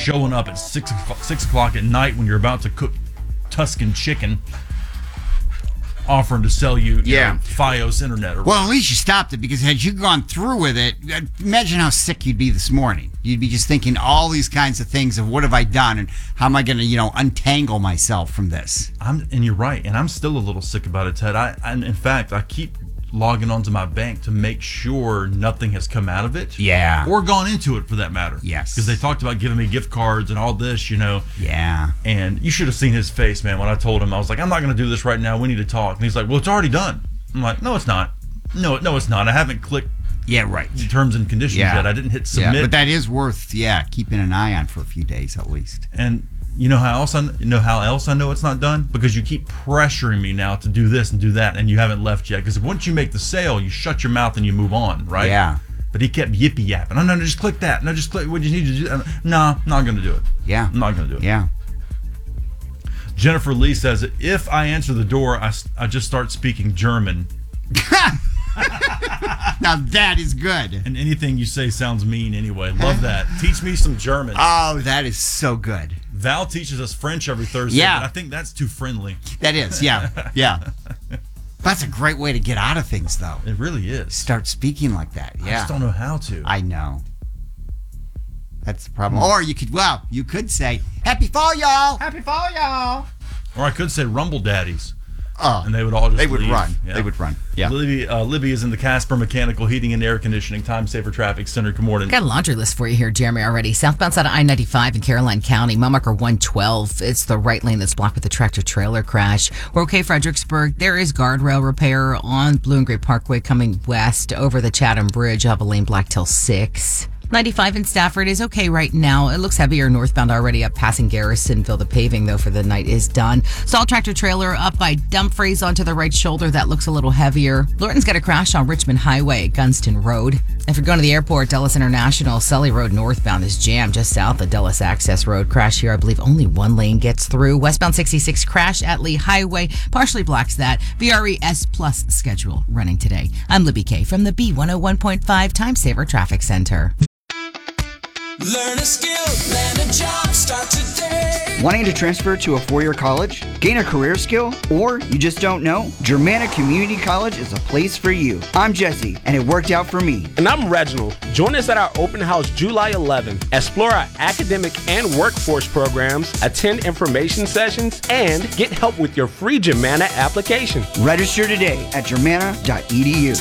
showing up at 6 o'clock at night when you're about to cook Tuscan chicken, offering to sell you, Fios internet. Or well, at least you stopped it, because had you gone through with it, imagine how sick you'd be this morning. You'd be just thinking all these kinds of things of what have I done and how am I going to, untangle myself from this. And you're right, and I'm still a little sick about it, Ted. In fact, I keep logging onto my bank to make sure nothing has come out of it. Yeah. Or gone into it, for that matter. Yes. Because they talked about giving me gift cards and all this, Yeah. And you should have seen his face, man, when I told him. I was like, I'm not going to do this right now. We need to talk. And he's like, well, it's already done. I'm like, no, it's not. No, it's not. I haven't clicked the terms and conditions yet. I didn't hit submit. Yeah, but that is worth, keeping an eye on for a few days at least. And you know how else I know it's not done? Because you keep pressuring me now to do this and do that, and you haven't left yet. Because once you make the sale, you shut your mouth and you move on, right? Yeah. But he kept yippy yapping. No, just click that. No, just click what you need to do. No, I'm not going to do it. Yeah. I'm not going to do it. Yeah. Jennifer Lee says, if I answer the door, I just start speaking German. Now that is good. And anything you say sounds mean anyway. Love that. Teach me some German. Oh, that is so good. Val teaches us French every Thursday, but I think that's too friendly. That is, yeah. That's a great way to get out of things, though. It really is. Start speaking like that, I just don't know how to. I know. That's the problem. Or you could say, Happy Fall, y'all! Happy Fall, y'all! Or I could say Rumble Daddies. Oh, and they would all just leave. run. Yeah. They would run. Yeah. Libby is in the Casper Mechanical Heating and Air Conditioning Time Saver Traffic Center. Good morning. Got a laundry list for you here, Jeremy, already. Southbound side of I-95 in Caroline County, mile marker 112. It's the right lane that's blocked with a tractor-trailer crash. We're okay, Fredericksburg. There is guardrail repair on Blue and Gray Parkway coming west over the Chatham Bridge. You'll have a lane blocked till 6. 95 in Stafford is okay right now. It looks heavier northbound already up passing Garrisonville. The paving, though, for the night is done. Saw tractor trailer up by Dumfries onto the right shoulder. That looks a little heavier. Lorton's got a crash on Richmond Highway at Gunston Road. If you're going to the airport, Dulles International, Sully Road northbound is jammed just south of Dulles Access Road. Crash here, I believe only one lane gets through. Westbound 66 crash at Lee Highway partially blocks that. VRE S Plus schedule running today. I'm Libby K from the B101.5 Time Saver Traffic Center. Learn a skill, land a job, start today. Wanting to transfer to a four-year college, gain a career skill, or you just don't know? Germanna Community College is a place for you. I'm Jesse, and it worked out for me. And I'm Reginald. Join us at our open house July 11th. Explore our academic and workforce programs, attend information sessions, and get help with your free Germanna application. Register today at germanna.edu.